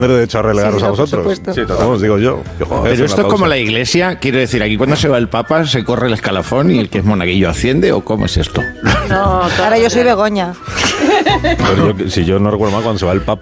derecho a relegaros a vosotros. Sí, Vamos, digo yo. Pero esto es como la iglesia, quiero decir, aquí cuando se va el Papa se corre el escalafón y el que es monaguillo asciende, ¿o cómo es esto? No, ahora yo soy Begoña. Si yo no recuerdo mal, cuando se va el Papa